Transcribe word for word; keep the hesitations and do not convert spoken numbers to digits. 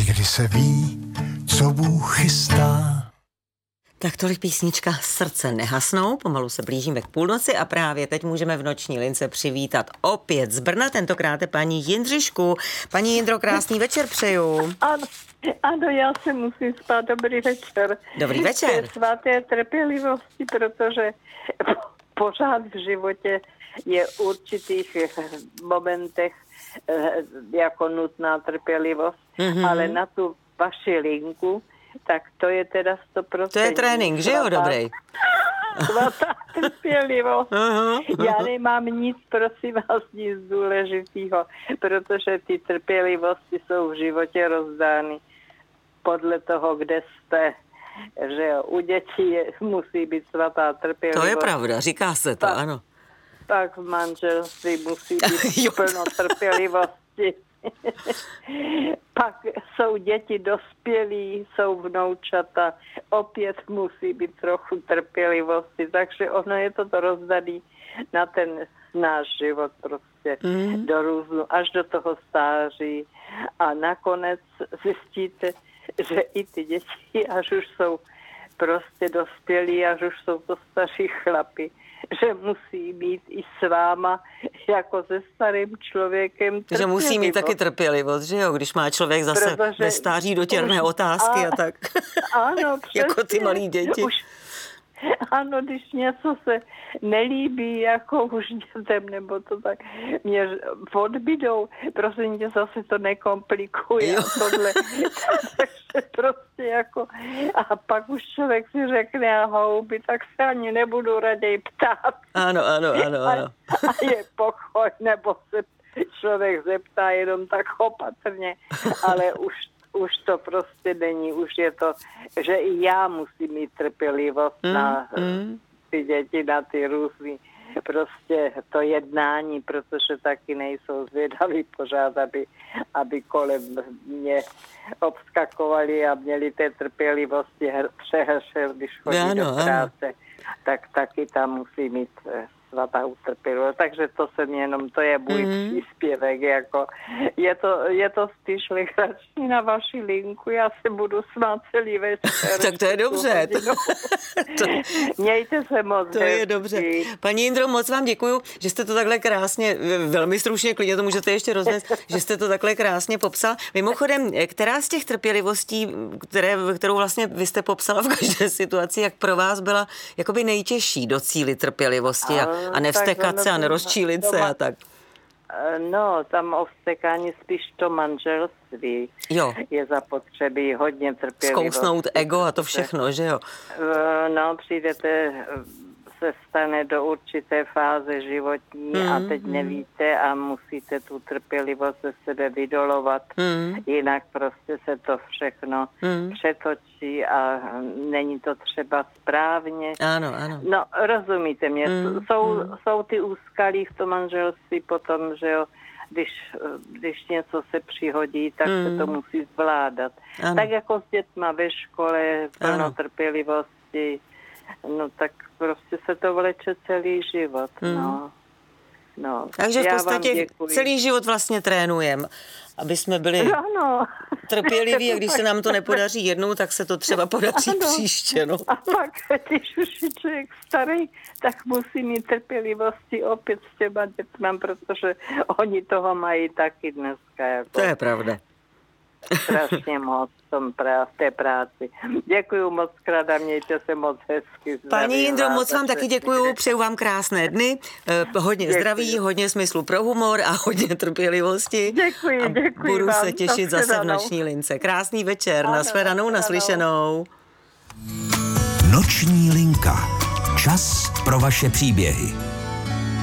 Někdy se ví, co Bůh chystá. Tak tolik písnička Srdce nehasnou, pomalu se blížíme k půlnoci a právě teď můžeme v noční lince přivítat opět z Brna, tentokrát je paní Jindřišku. Paní Jindro, krásný večer přeju. Ano, ano, já se musím spát. Dobrý večer. Dobrý večer. Svaté trpělivosti, protože pořád v životě je v určitých momentech jako nutná trpělivost, mm-hmm. ale na tu vaši linku, tak to je teda sto procent. To je trénink, že jo, dobrý? Svatá trpělivost. Uh-huh. Já nemám nic, prosím vás, nic důležitého, protože ty trpělivosti jsou v životě rozdány podle toho, kde jste. Že jo, u dětí je, musí být svatá trpělivost. To je pravda, říká se to, tak, ano. Tak v manželství musí být plno trpělivosti. Pak jsou děti dospělí, jsou vnoučata, opět musí být trochu trpělivosti, takže ono je to rozdaný na ten náš život prostě mm. do různu, až do toho stáří a nakonec zjistíte, že i ty děti, až už jsou prostě dospělí, až už jsou to staří chlapi, že musí být i s váma jako se starým člověkem trpělivost. Že musí mít taky trpělivost, že jo, když má člověk zase Protože ve stáří dotěrné už, otázky a, a tak. Ano, přesně. Jako ty malí děti. Už, ano, když něco se nelíbí, jako už dětem, nebo to tak mě odbydou, prosím tě, zase to nekomplikuje. Tohle. Takže prostě jako, a pak už člověk si řekne a houby, tak se ani nebudu raději ptát. Ano, ano, ano, ano. A, a je pokoj, nebo se člověk zeptá jenom tak opatrně, ale už Už to prostě není, už je to, že i já musím mít trpělivost mm, na mm. ty děti, na ty různý, prostě to jednání, protože taky nejsou zvědaví pořád, aby, aby kolem mě obskakovali a měli té trpělivosti přehršel, když chodí ano, do práce, ano. tak taky tam musí mít svatá trpělivost. Takže to jsem jenom, to je můj mm. příspěvek, jako je to, je to spíš legrační na vaši linku, já se budu smát celý večer. Tak to je dobře. to... Mějte se moc. To hezky. Je dobře. Paní Jindro, moc vám děkuju, že jste to takhle krásně, velmi stručně, klidně to můžete ještě roznést, že jste to takhle krásně popsal. Mimochodem, která z těch trpělivostí, které, kterou vlastně vy jste popsala v každé situaci, jak pro vás byla jakoby nejtěžší docílit trpělivosti a A nevstekat se a nerozčílit se a tak. No, tam o vztekání spíš to manželství jo. je zapotřebí hodně trpělivosti. Zkousnout ego a to všechno, že jo? No, přijdete, se stane do určité fáze životní mm, a teď mm. nevíte a musíte tu trpělivost ze sebe vydolovat, mm. jinak prostě se to všechno mm. přetočí a není to třeba správně. Ano, ano. No, rozumíte mě, mm. jsou, mm. jsou ty úskalí v tom manželství potom, že jo, když, když něco se přihodí, tak mm. se to musí zvládat. Ano. Tak jako s dětma ve škole, plno trpělivosti, no tak prostě se to vleče celý život, mm. no. no. Takže v podstatě celý život vlastně trénujeme, aby jsme byli ano. trpěliví a když se nám to nepodaří jednou, tak se to třeba podaří ano. příště, no. A pak, když už je člověk starý, tak musí mít trpělivosti opět s těma dětma, protože oni toho mají taky dneska. Jako. To je pravda. Strašně moc v té práci. Děkuju moc krát a mějte se moc hezky. Paní Jindro, moc vám taky děkuju, přeju vám krásné dny, eh, hodně děkuju. Zdraví, hodně smyslu pro humor a hodně trpělivosti. Děkuji, a děkuji budu vám. se těšit zase v noční lince. Krásný večer, ano, nashledanou, naslyšenou. Noční linka. Čas pro vaše příběhy.